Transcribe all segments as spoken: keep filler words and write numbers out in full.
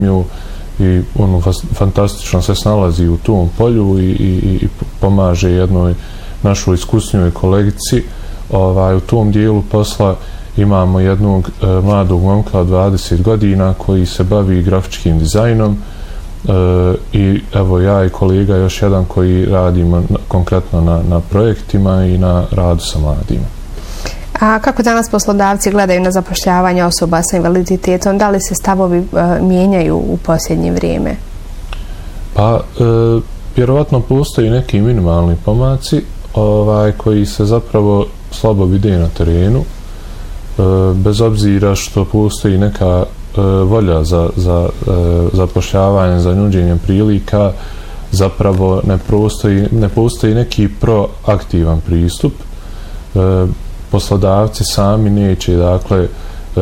i ono fantastično se snalazi u tom polju i, i, i pomaže jednoj našoj iskusnijoj kolegici. Ovaj, u tom dijelu posla imamo jednog e, mladog momka od dvadeset godina koji se bavi grafičkim dizajnom e, i evo ja i kolega još jedan koji radimo na, konkretno na, na projektima i na radu sa mladima. A kako danas poslodavci gledaju na zapošljavanje osoba sa invaliditetom? Da li se stavovi e, mijenjaju u posljednje vrijeme? Pa, e, vjerovatno postoji neki minimalni pomaci ovaj, koji se zapravo slabo vide na terenu, e, bez obzira što postoji neka e, volja za, za e, zapošljavanje, za nuđenjem prilika, zapravo ne postoji, ne postoji neki proaktivan pristup. E, poslodavci sami neće, dakle, e,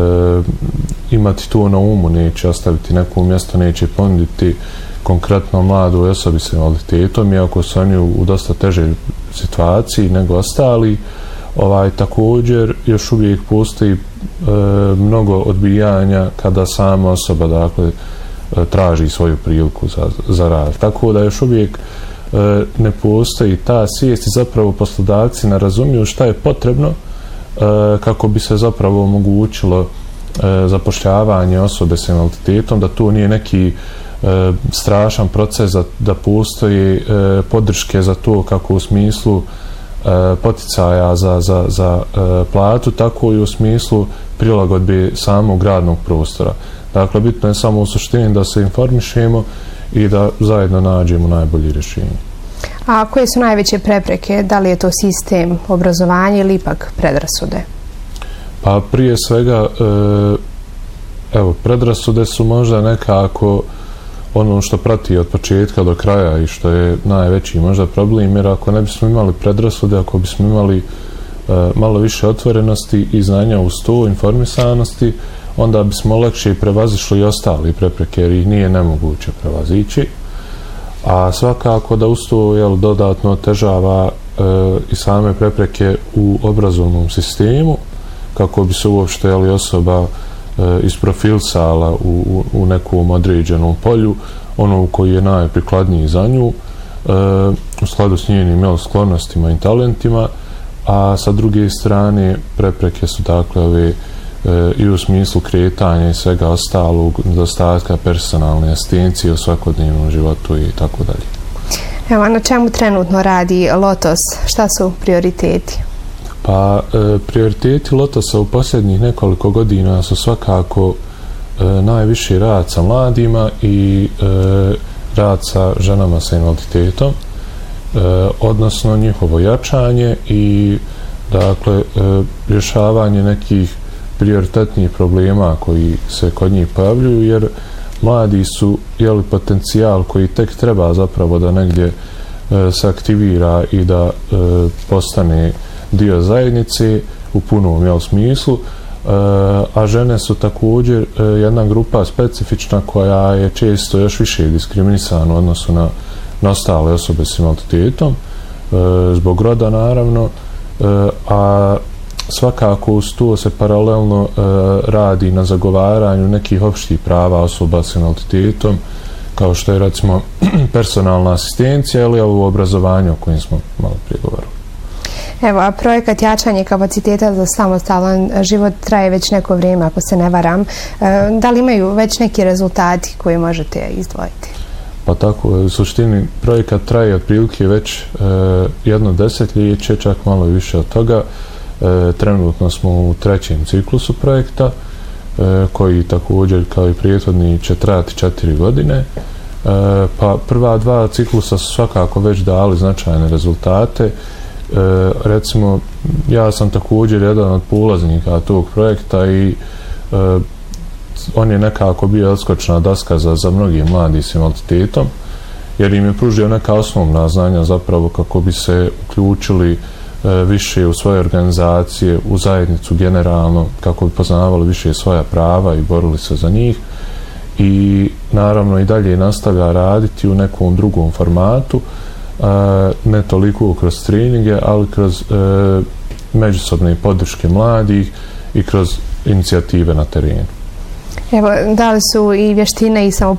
imati to na umu, neće ostaviti neko mjesto, neće ponuditi konkretno mladoj osobi s invaliditetom, iako su oni u, u dosta težoj situaciji nego ostali. Ovaj, također još uvijek postoji e, mnogo odbijanja kada sama osoba, dakle, e, traži svoju priliku za, za rad. Tako da još uvijek e, ne postoji ta svijest i zapravo poslodavci ne razumiju šta je potrebno e, kako bi se zapravo omogućilo e, zapošljavanje osobe s invaliditetom, da to nije neki e, strašan proces, da, da postoji e, podrške za to kako u smislu poticaja za, za, za e, platu, tako i u smislu prilagodbe samog radnog prostora. Dakle, bitno je samo u suštini da se informišemo i da zajedno nađemo najbolje rješenje. A koje su najveće prepreke? Da li je to sistem obrazovanja ili ipak predrasude? Pa prije svega, e, evo, predrasude su možda nekako ono što prati od početka do kraja i što je najveći možda problem, jer ako ne bismo imali predrasude, ako bismo imali e, malo više otvorenosti i znanja uz to, informisanosti, onda bismo lakše prevazišli i ostali prepreke, jer ih nije nemoguće prevazići. A svakako da uz to jel, dodatno otežava e, i same prepreke u obrazovnom sistemu, kako bi se uopšte jel, osoba isprofilisala u, u, u nekom određenom polju, ono koji je najprikladniji za nju, e, u skladu s njenim jel, sklonostima i talentima, a sa druge strane prepreke su dakle ove e, i u smislu kretanja i svega ostalog, nedostatka personalne asistencije u svakodnevnom životu i tako dalje. Evo, na čemu trenutno radi Lotos? Šta su prioriteti? Pa, e, prioriteti Lotosa u posljednjih nekoliko godina su svakako e, najviši rad sa mladima i e, rad sa ženama sa invaliditetom, e, odnosno njihovo jačanje i dakle e, rješavanje nekih prioritetnih problema koji se kod njih pojavljuju, jer mladi su jeli, potencijal koji tek treba zapravo da negdje e, se aktivira i da e, postane dio zajednice u punom jel, smislu, e, a žene su također e, jedna grupa specifična koja je često još više diskriminisana u odnosu na, na ostale osobe s invaliditetom, e, zbog roda naravno, e, a svakako uz to se paralelno e, radi na zagovaranju nekih opštih prava osoba s invaliditetom, kao što je recimo personalna asistencija ili ovo obrazovanje o kojem smo malo prije govorili. Evo, a projekat jačanje kapaciteta za samostalan život traje već neko vrijeme, ako se ne varam. E, da li imaju već neki rezultati koje možete izdvojiti? Pa tako, u suštini projekat traje otprilike već e, jedno desetljeće, čak malo više od toga. E, trenutno smo u trećem ciklusu projekta, e, koji također kao i prethodni će trajati četiri godine. E, pa prva dva ciklusa su svakako već dali značajne rezultate. E, recimo, ja sam također jedan od polaznika tog projekta i e, on je nekako bio odskočna daska za, za mnogi mladi s invaliditetom, jer im je pružio neka osnovna znanja zapravo kako bi se uključili e, više u svoje organizacije, u zajednicu generalno, kako bi poznavali više svoja prava i borili se za njih. I naravno i dalje nastavlja raditi u nekom drugom formatu, ne toliko kroz treninge, ali kroz e, međusobne podrške mladih i kroz inicijative na terenu. Evo, da li su i vještine i